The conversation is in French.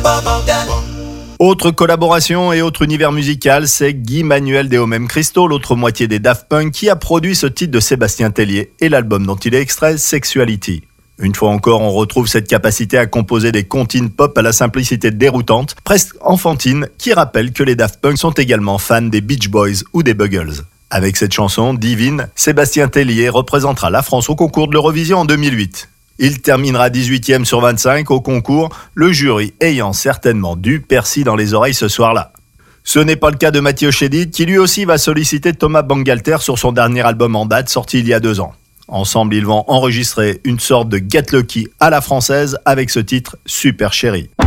Autre collaboration et autre univers musical, c'est Guy Manuel de Homem Christo, l'autre moitié des Daft Punk, qui a produit ce titre de Sébastien Tellier et l'album dont il est extrait, Sexuality. Une fois encore, on retrouve cette capacité à composer des comptines pop à la simplicité déroutante, presque enfantine, qui rappelle que les Daft Punk sont également fans des Beach Boys ou des Buggles. Avec cette chanson, Divine, Sébastien Tellier représentera la France au concours de l'Eurovision en 2008. Il terminera 18e sur 25 au concours, le jury ayant certainement du persil dans les oreilles ce soir-là. Ce n'est pas le cas de Mathieu Chédid, qui lui aussi va solliciter Thomas Bangalter sur son dernier album en date, sorti il y a 2 ans. Ensemble, ils vont enregistrer une sorte de Get Lucky à la française avec ce titre Super Chéri.